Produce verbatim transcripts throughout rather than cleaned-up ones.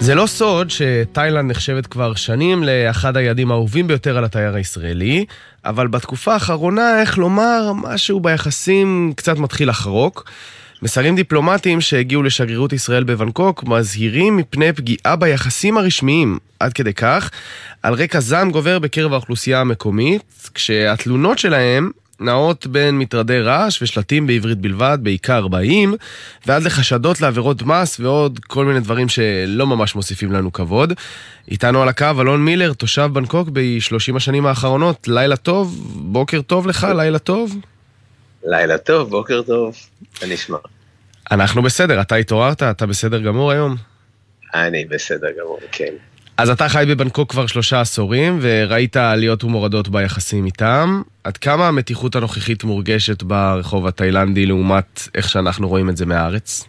זה לא סוד שתאילנד נחשבת כבר שנים לאחד היעדים האהובים ביותר על התייר הישראלי, אבל בתקופה האחרונה, איך לומר, משהו ביחסים קצת מתחיל לחרוק. מסרים דיפלומטיים שהגיעו לשגרירות ישראל בבנקוק מזהירים מפני פגיעה ביחסים הרשמיים. עד כדי כך, על רקע זעם גובר בקרב האוכלוסייה המקומית, כשהתלונות שלהם נעות בין מטרדי רעש ושלטים בעברית בלבד, בעיקר באים, ועד לחשדות לעבירות מס ועוד כל מיני דברים שלא ממש מוסיפים לנו כבוד. איתנו על הקו אלון מילר, תושב בנקוק ב-שלושים השנים האחרונות. לילה טוב, בוקר טוב לך, לילה טוב. לילה טוב, בוקר טוב, אני אשמע. אנחנו בסדר, אתה התעוררת, אתה בסדר גמור היום? אני בסדר גמור, כן. אז אתה חי בבנקוק כבר שלושה עשורים, וראית עליות ומורדות ביחסים איתם. עד כמה המתיחות הנוכחית מורגשת ברחוב התאילנדי לעומת איך שאנחנו רואים את זה מהארץ?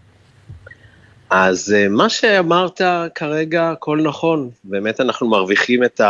אז מה שאמרת כרגע הכל נכון, באמת אנחנו מרוויחים את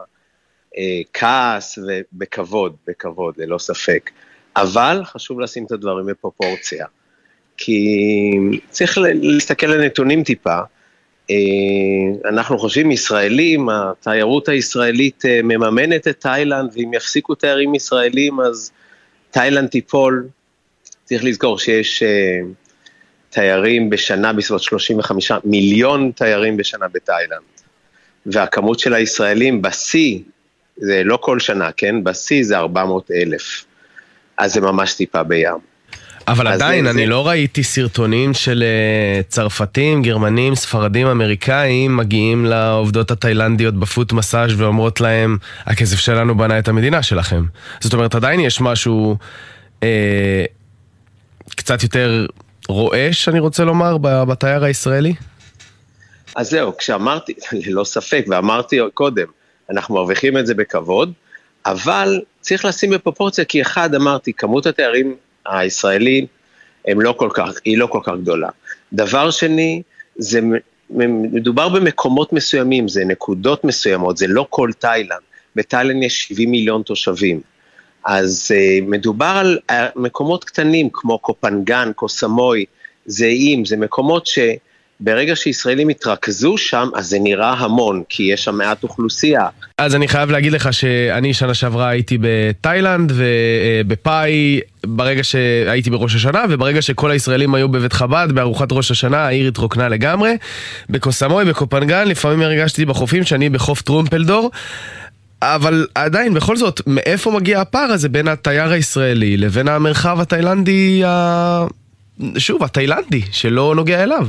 הכעס ובכבוד, בכבוד, ללא ספק. אבל חשוב לשים את הדברים בפרופורציה, כי צריך להסתכל על נתונים טיפה. אנחנו חושבים ישראלים, התיירות הישראלית מממנת את תאילנד, ואם יפסיקו תיירים ישראלים אז תאילנד תיפול. צריך לזכור שיש תיירים בשנה, בסביבות שלושים וחמישה מיליון תיירים בשנה בתאילנד, והכמות של הישראלים בסי, זה לא כל שנה, כן? בסי זה ארבע מאות אלף, אז זה ממש טיפה בים. אבל עדיין, אני לא ראיתי סרטונים של צרפתים, גרמנים, ספרדים, אמריקאים, מגיעים לעובדות התאילנדיות בפוט מסאז' ואומרות להם, הכסף שלנו בנה את המדינה שלכם. זאת אומרת, עדיין יש משהו אה, קצת יותר רועש, אני רוצה לומר, בתייר הישראלי? אז זהו, כשאמרתי, ללא ספק, ואמרתי קודם, אנחנו מרוויחים את זה בכבוד, אבל צריך לשים בפרופורציה, כי אחד, אמרתי, כמות התיירים הישראלים הם לא כל כך, היא לא כל כך גדולה. דבר שני, זה מדובר במקומות מסוימים, זה נקודות מסוימות, זה לא כל תאילנד. בתאילנד יש שבעים מיליון תושבים. אז מדובר על מקומות קטנים כמו קופנגן, קוסמוי, זהים, זה מקומות שברגע שישראלים התרכזו שם, אז זה נראה המון, כי יש שם מעט אוכלוסייה. אז אני חייב להגיד לך שאני שנה שעברה הייתי בתאילנד ובפאי, ברגע שהייתי בראש השנה, וברגע שכל הישראלים היו בבית חב"ד, בארוחת ראש השנה, העיר התרוקנה לגמרי. בקוסמוי, בקופנגן, לפעמים הרגשתי בחופים שאני בחוף טרומפלדור, אבל עדיין, בכל זאת, מאיפה מגיע הפער הזה בין התייר הישראלי לבין המרחב התאילנדי, ה... שוב, התאילנדי, שלא נוגע אליו?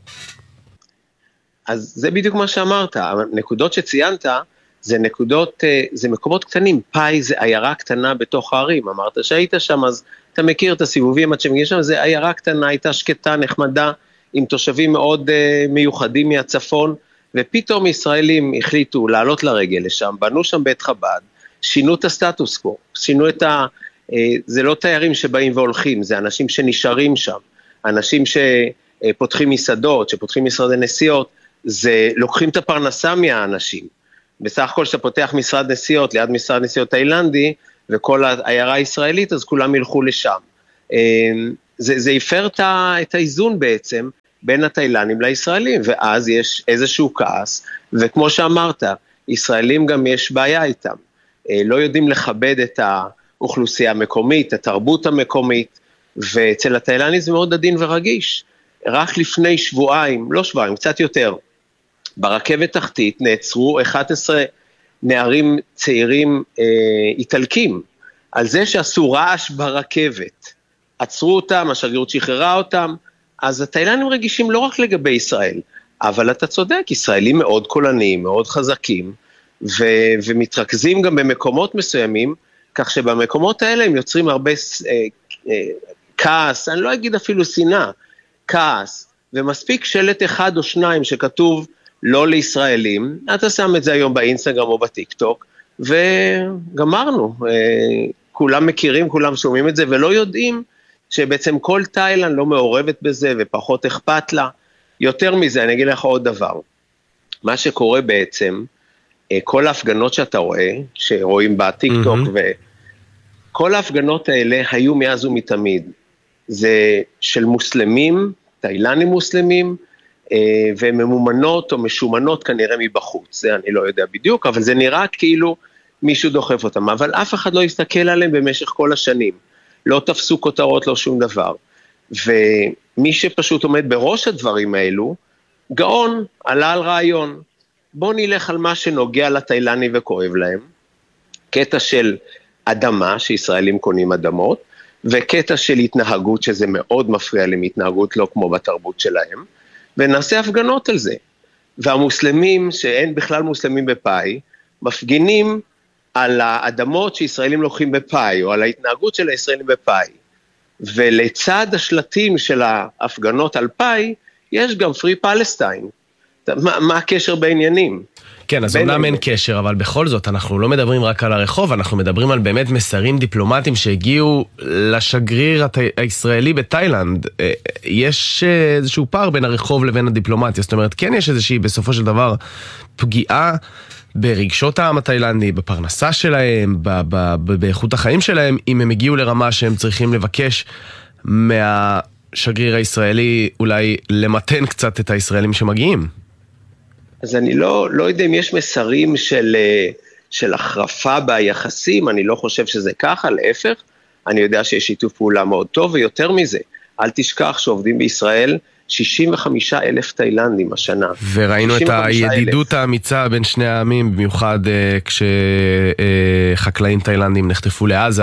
אז זה בדיוק מה שאמרת, הנקודות שציינת, זה נקודות, זה מקומות קטנים, פאי זה עיירה קטנה בתוך הערים, אמרת שהיית שם, אז אתה מכיר את הסיבובים עד שמגיע שם, זה עיירה קטנה, הייתה שקטה, נחמדה, עם תושבים מאוד מיוחדים מהצפון, ופתאום ישראלים החליטו לעלות לרגל לשם, בנו שם בית חב"ד, שינו את הסטטוס קו, שינו את ה... זה לא תיירים שבאים והולכים, זה אנשים שנשארים שם, אנשים שפותחים מסעדות, שפותחים משרדי נסיעות, זה לוקחים את הפרנסה מהאנשים. בסך הכל שאתה פותח משרד נסיעות, ליד משרד נסיעות תאילנדי, וכל העיירה הישראלית, אז כולם ילכו לשם. זה, זה יפר את האיזון בעצם, בין התאילנדים לישראלים, ואז יש איזשהו כעס, וכמו שאמרת, ישראלים גם יש בעיה איתם, לא יודעים לכבד את האוכלוסייה המקומית, התרבות המקומית, ואצל התאילנדים זה מאוד עדין ורגיש. רק לפני שבועיים, לא שבועיים, קצת יותר, ברכבת תחתית נעצרו אחד עשר נערים צעירים אה, איטלקים, על זה שעשו רעש ברכבת, עצרו אותם, השגרירות שחררה אותם, אז התאילנדים רגישים לא רק לגבי ישראל, אבל אתה צודק, ישראלים מאוד קולניים, מאוד חזקים, ו- ומתרכזים גם במקומות מסוימים, כך שבמקומות האלה הם יוצרים הרבה אה, אה, כעס, אני לא אגיד אפילו שנאה, כעס, ומספיק שלט אחד או שניים שכתוב לא לישראלים, אתה שם את זה היום באינסטגרם או בטיק טוק, וגמרנו, כולם מכירים, כולם שומעים את זה, ולא יודעים שבעצם כל תאילנד לא מעורבת בזה, ופחות אכפת לה. יותר מזה, אני אגיד לך עוד דבר, מה שקורה בעצם, כל ההפגנות שאתה רואה, שרואים בטיק טוק, וכל ההפגנות האלה היו מאז ומתמיד, זה של מוסלמים, תאילנדים מוסלמים, והן ממומנות או משומנות כנראה מבחוץ, זה אני לא יודע בדיוק, אבל זה נראה כאילו מישהו דוחף אותם, אבל אף אחד לא יסתכל עליהם במשך כל השנים, לא תפסו כותרות, לא שום דבר, ומי שפשוט עומד בראש הדברים האלו, גאון, עלה על רעיון, בוא נלך על מה שנוגע לתאילנדים וכואב להם, קטע של אדמה, שישראלים קונים אדמות, וקטע של התנהגות שזה מאוד מפריע להם, התנהגות לא כמו בתרבות שלהם, ונעשה הפגנות על זה. והמוסלמים, שאין בכלל מוסלמים בפאי, מפגינים על האדמות שישראלים לוקחים בפאי, או על ההתנהגות של הישראלים בפאי. ולצד השלטים של ההפגנות על פאי, יש גם פרי פלסטיין. מה, מה הקשר בעניינים? כן, אז אומנם אין קשר, אבל בכל זאת, אנחנו לא מדברים רק על הרחוב, אנחנו מדברים על באמת מסרים דיפלומטיים שהגיעו לשגריר הישראלי בתאילנד. יש איזשהו פער בין הרחוב לבין הדיפלומטיה, זאת אומרת, כן יש איזושהי בסופו של דבר פגיעה ברגשות העם התאילנדי, בפרנסה שלהם, באיכות החיים שלהם, אם הם הגיעו לרמה שהם צריכים לבקש מהשגריר הישראלי אולי למתן קצת את הישראלים שמגיעים. אז אני לא, לא יודע אם יש מסרים של, של החרפה ביחסים, אני לא חושב שזה ככה, להפך, אני יודע שיש שיתוף פעולה מאוד טוב, ויותר מזה, אל תשכח שעובדים בישראל שישים וחמישה אלף תאילנדים השנה. וראינו את הידידות האמיצה בין שני העמים, במיוחד כשחקלאים תאילנדים נחטפו לעזה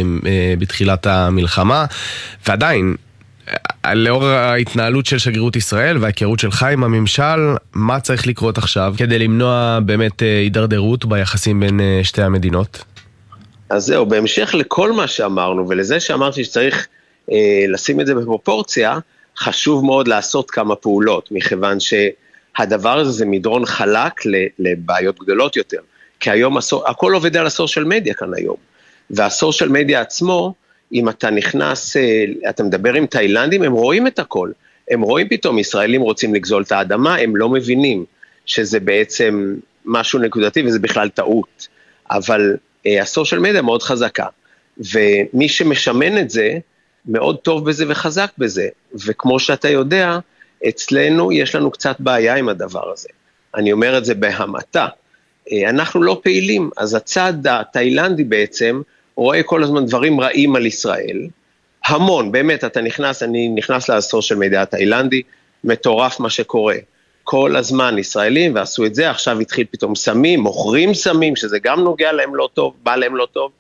בתחילת המלחמה, ועדיין, לאור ההתנהלות של שגרירות ישראל וההיכרות שלך עם הממשל, מה צריך לקרות עכשיו כדי למנוע באמת הידרדרות ביחסים בין שתי המדינות? אז זהו, בהמשך לכל מה שאמרנו ולזה שאמרתי שצריך אה, לשים את זה בפרופורציה, חשוב מאוד לעשות כמה פעולות, מכיוון שהדבר הזה זה מדרון חלק לבעיות גדולות יותר, כי היום הסור, הכל עובד על הסושיאל מדיה כאן היום, והסושיאל מדיה עצמו, אם אתה נכנס, אתה מדבר עם תאילנדים, הם רואים את הכל, הם רואים פתאום, ישראלים רוצים לגזול את האדמה, הם לא מבינים שזה בעצם משהו נקודתי וזה בכלל טעות, אבל הסושיאל מדיה מאוד חזקה, ומי שמשמן את זה, מאוד טוב בזה וחזק בזה, וכמו שאתה יודע, אצלנו יש לנו קצת בעיה עם הדבר הזה, אני אומר את זה בהמעטה, אנחנו לא פעילים, אז הצד התאילנדי בעצם, רואה כל הזמן דברים רעים על ישראל, המון, באמת, אתה נכנס, אני נכנס לסושיאל מדיה התאילנדי, מטורף מה שקורה, כל הזמן ישראלים, ועשו את זה, עכשיו התחיל פתאום סמים, מוכרים סמים, שזה גם נוגע להם לא טוב, בא להם לא טוב,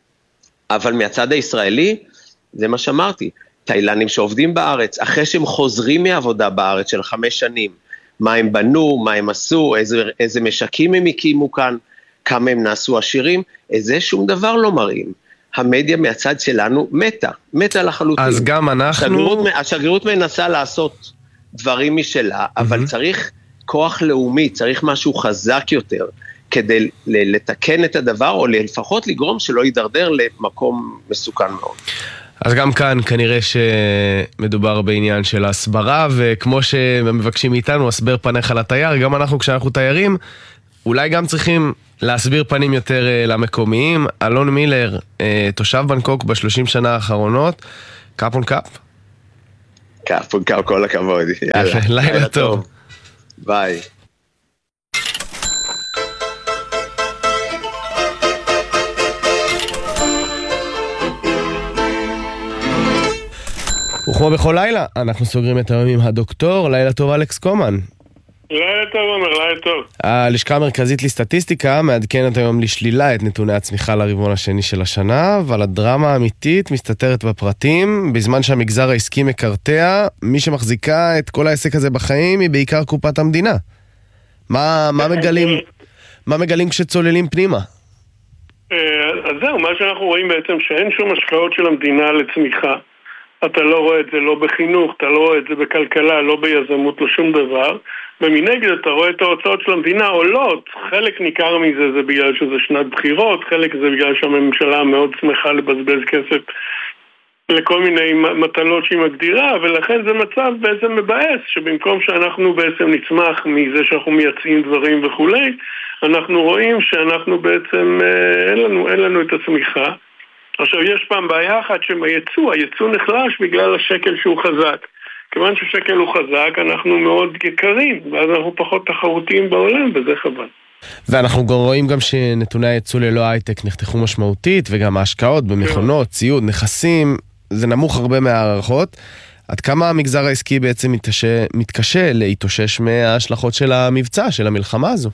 אבל מהצד הישראלי, זה מה שאמרתי, תאילנדים שעובדים בארץ, אחרי שהם חוזרים מעבודה בארץ של חמש שנים, מה הם בנו, מה הם עשו, איזה, איזה משקים הם הקימו כאן, כמה הם נעשו עשירים, איזה שום דבר לא מראים. המדיה מהצד שלנו מתה, מתה לחלוטין. אז גם אנחנו... השגרירות, השגרירות מנסה לעשות דברים משלה, אבל mm-hmm. צריך כוח לאומי, צריך משהו חזק יותר, כדי לתקן את הדבר, או לפחות לגרום שלא יידרדר למקום מסוכן מאוד. אז גם כאן כנראה שמדובר בעניין של הסברה, וכמו שמבקשים מאיתנו, הסבר פניך לתייר, גם אנחנו כשאנחנו תיירים, אולי גם צריכים להסביר פנים יותר למקומיים. אלון מילר, תושב בנקוק בשלושים שנה האחרונות, קאפ און קאפ? קאפ און קאפ, כל הכבוד. יאללה, לילה טוב. ביי. וכמו בכל לילה, אנחנו סוגרים את היום עם הדוקטור. לילה טוב, אלכס קומן. לילה טוב, אומר, לילה טוב. הלשכה המרכזית לסטטיסטיקה מעדכנת היום לשלילה את נתוני הצמיחה לרבעון השני של השנה, אבל הדרמה האמיתית מסתתרת בפרטים. בזמן שהמגזר העסקי מקרטע, מי שמחזיקה את כל העסק הזה בחיים היא בעיקר קופת המדינה. מה, מה מגלים, מה מגלים כשצוללים פנימה? אז זהו, מה שאנחנו רואים בעצם שאין שום השקעות של המדינה לצמיחה. אתה לא רואה את זה לא בחינוך, אתה לא רואה את זה בכלכלה, לא ביזמות, לא שום דבר. ומנגד אתה רואה את ההוצאות של המדינה עולות. חלק ניכר מזה זה בגלל שזה שנת בחירות, חלק זה בגלל שהממשלה מאוד שמחה לבזבז כסף לכל מיני מטלות שהיא מגדירה, ולכן זה מצב בעצם מבאס, שבמקום שאנחנו בעצם נצמח מזה שאנחנו מייצאים דברים וכולי, אנחנו רואים שאנחנו בעצם, אין לנו, אין לנו את הצמיחה. עכשיו יש פעם בעיה אחת שהייצוא, הייצוא נחלש בגלל השקל שהוא חזק. כיוון ששקל הוא חזק, אנחנו מאוד יקרים, ואז אנחנו פחות תחרותיים בעולם, וזה חבל. ואנחנו גם רואים גם שנתוני הייצוא ללא הייטק נחתכו משמעותית, וגם ההשקעות במכונות, ציוד, נכסים, זה נמוך הרבה מהערכות. עד כמה המגזר העסקי בעצם מתקשה, מתקשה להתאושש מההשלכות של המבצע, של המלחמה הזו?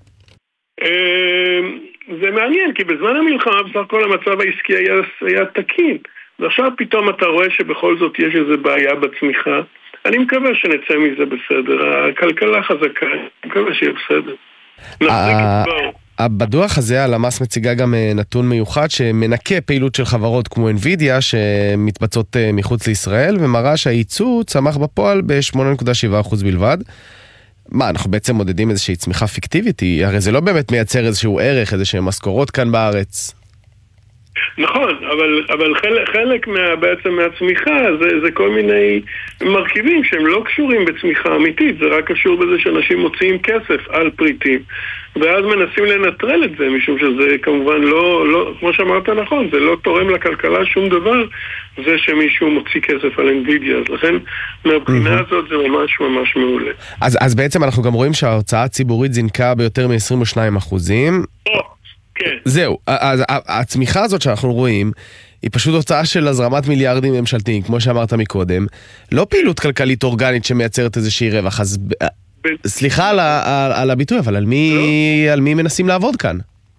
זה מעניין, כי בזמן המלחמה בסך הכל המצב העסקי היה, היה תקין. ועכשיו פתאום אתה רואה שבכל זאת יש איזו בעיה בצמיחה. אני מקווה שנצא מזה בסדר. הכלכלה חזקה, אני מקווה שיהיה בסדר. בדוח הזה הלמ"ס מציגה גם נתון מיוחד שמנקה פעילות של חברות כמו NVIDIA שמתבצעות מחוץ לישראל, ומראה שהייצוא צמח בפועל ב-שמונה נקודה שבע אחוז בלבד. מה, אנחנו בעצם מודדים איזושהי צמיחה פיקטיבית? הרי זה לא באמת מייצר איזשהו ערך, איזשהם משכורות כאן בארץ. נכון, אבל, אבל חלק, חלק מה, בעצם מהצמיחה זה, זה כל מיני מרכיבים שהם לא קשורים בצמיחה אמיתית, זה רק קשור בזה שאנשים מוציאים כסף על פריטים, ואז מנסים לנטרל את זה, משום שזה כמובן לא, לא, כמו שאמרת נכון, זה לא תורם לכלכלה שום דבר, זה שמישהו מוציא כסף על NVIDIA, אז לכן מהבחינה הזאת זה ממש ממש מעולה. אז, אז בעצם אנחנו גם רואים שההוצאה הציבורית זינקה ביותר מ-עשרים ושניים אחוזים. כן. זהו, הצמיחה הזאת שאנחנו רואים היא פשוט הוצאה של הזרמת מיליארדים ממשלתיים, כמו שאמרת מקודם, לא פעילות כלכלית אורגנית שמייצרת איזושהי רווח, אז ב... סליחה על, על, על הביטוי, אבל על מי, לא? על מי מנסים לעבוד כאן?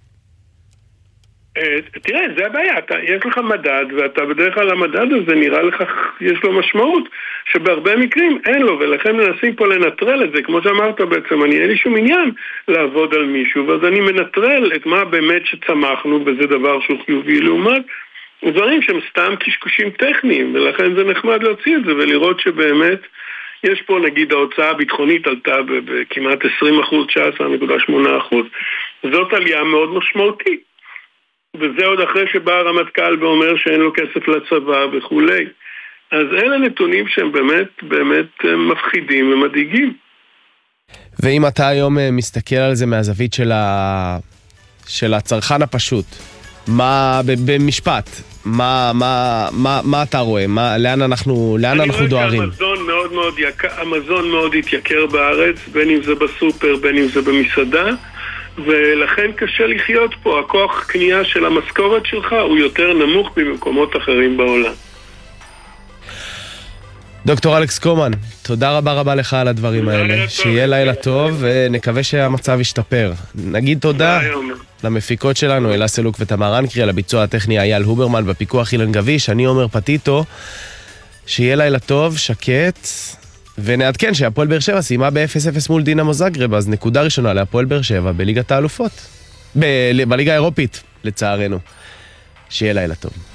תראה, זה הבעיה, אתה, יש לך מדד, ואתה בדרך כלל המדד הזה נראה לך, יש לו משמעות, שבהרבה מקרים אין לו, ולכן מנסים פה לנטרל את זה, כמו שאמרת בעצם, אני אין לי שום עניין לעבוד על מישהו, ואז אני מנטרל את מה באמת שצמחנו, וזה דבר שהוא חיובי לעומת, דברים שהם סתם קשקושים טכניים, ולכן זה נחמד להוציא את זה, ולראות שבאמת יש פה נגיד ההוצאה הביטחונית עלתה בכמעט עשרים אחוז, תשע עשרה נקודה שמונה אחוז, זאת עלייה מאוד משמעותית. וזה עוד אחרי שבא הרמטכ"ל ואומר שאין לו כסף לצבא וכולי. אז אלה נתונים שהם באמת, באמת מפחידים ומדאיגים. ואם אתה היום מסתכל על זה מהזווית של, ה... של הצרכן הפשוט, מה, במשפט, מה, מה, מה, מה אתה רואה? מה, לאן אנחנו, לאן אנחנו דוהרים? אני רואה שהמזון מאוד מאוד יקר, המזון מאוד התייקר בארץ, בין אם זה בסופר, בין אם זה במסעדה, ולכן קשה לחיות פה. הכוח קנייה של המשכורת שלך הוא יותר נמוך במקומות אחרים בעולם. דוקטור אלכס קומן, תודה רבה רבה לך על הדברים האלה. שיהיה לילה טוב ונקווה שהמצב ישתפר. נגיד תודה למפיקות שלנו, אלה סלוק ותמר אנקרי, על הביצוע הטכני אייל הוברמן, בפיקוח אילן גביש. אני אומר פטיטו, שיהיה לילה טוב, שקט, ונעדכן שהפועל באר שבע סיימה ב-אפס אפס מול דינמו זאגרב, אז נקודה ראשונה להפועל באר שבע בליגת האלופות, ב- בליגה האירופית, לצערנו. שיהיה לילה טוב.